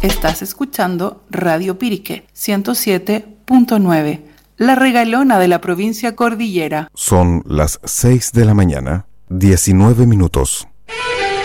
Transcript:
Estás escuchando Radio Pirique 107.9, la regalona de la provincia Cordillera. Son las 6 de la mañana, 19 minutos.